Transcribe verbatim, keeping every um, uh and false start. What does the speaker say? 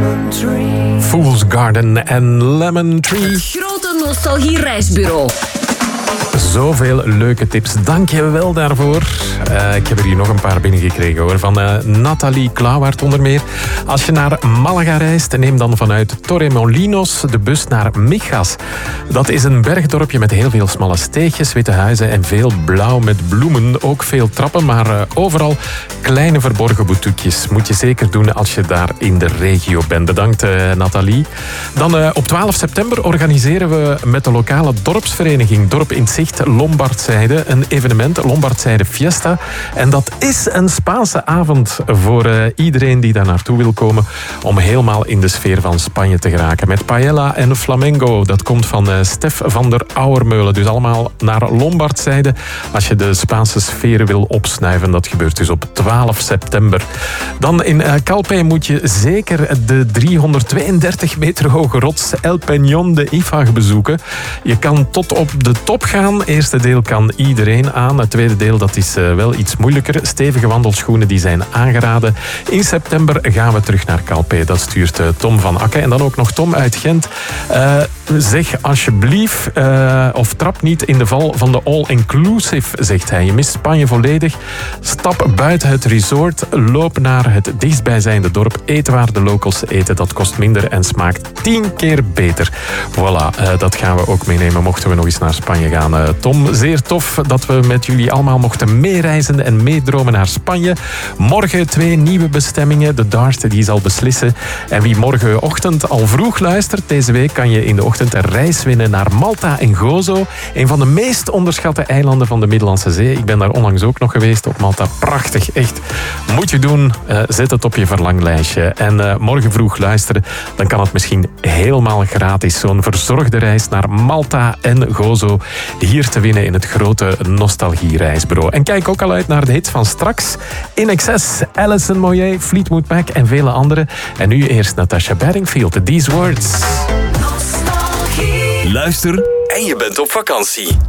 Fool's Garden en Lemon Tree. Het grote nostalgie reisbureau. Zoveel leuke tips. Dank je wel daarvoor. Uh, ik heb er hier nog een paar binnengekregen hoor. Van uh, Nathalie Klauwaert onder meer. Als je naar Malaga reist, neem dan vanuit Torremolinos de bus naar Mijas. Dat is een bergdorpje met heel veel smalle steegjes, witte huizen en veel blauw met bloemen. Ook veel trappen, maar uh, overal kleine verborgen boutiquejes. Moet je zeker doen als je daar in de regio bent. Bedankt uh, Nathalie. Dan uh, op twaalf september organiseren we met de lokale dorpsvereniging Dorp in Zicht Lombardzijde een evenement, Lombardzijde Fiesta. En dat is een Spaanse avond voor uh, iedereen die daar naartoe wil komen om helemaal in de sfeer van Spanje te geraken. Met paella en flamenco. Dat komt van uh, Stef van der Ouwermeulen. Dus allemaal naar Lombardzijde als je de Spaanse sfeer wil opsnuiven. Dat gebeurt dus op twaalf september. Dan in uh, Calpe moet je zeker de driehonderdtweeëndertig meter hoge rots El Peñón de Ifag bezoeken. Je kan tot op de top gaan. Het eerste deel kan iedereen aan. Het tweede deel dat is uh, wel iets moeilijker. Stevige wandelschoenen die zijn aangeraden. In september gaan we terug naar Calpe. Dat stuurt uh, Tom van Akke. En dan ook nog Tom uit Gent. Uh, zeg alsjeblieft, uh, of trap niet in de val van de all-inclusive, zegt hij. Je mist Spanje volledig. Stap buiten het resort. Loop naar het dichtstbijzijnde dorp. Eet waar de locals eten. Dat kost minder en smaakt tien keer beter. Voilà, uh, dat gaan we ook meenemen mochten we nog eens naar Spanje gaan. Uh, Tom, zeer tof dat we met jullie allemaal mochten meereizen en meedromen naar Spanje. Morgen twee nieuwe bestemmingen. De Dart die zal beslissen. En wie morgenochtend al vroeg luistert, deze week kan je in de ochtend een reis winnen naar Malta en Gozo. Een van de meest onderschatte eilanden van de Middellandse Zee. Ik ben daar onlangs ook nog geweest op Malta. Prachtig, echt. Moet je doen. Uh, zet het op je verlanglijstje. En uh, morgen vroeg luisteren, dan kan het misschien helemaal gratis. Zo'n verzorgde reis naar Malta en Gozo. Hier te winnen in het grote nostalgie-reisbureau. En kijk ook al uit naar de hits van straks. In Excess, Alison Moyet, Fleetwood Mac en vele anderen. En nu eerst Natasha Bedingfield, These Words. Nostalgie. Luister en je bent op vakantie.